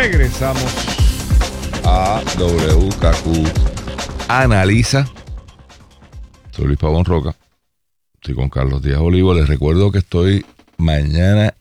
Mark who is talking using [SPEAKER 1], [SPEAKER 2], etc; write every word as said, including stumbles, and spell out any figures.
[SPEAKER 1] Regresamos
[SPEAKER 2] a W K Q Analiza. Soy Luis Pavón Roca. Estoy con Carlos Díaz Olivo. Les recuerdo que estoy mañana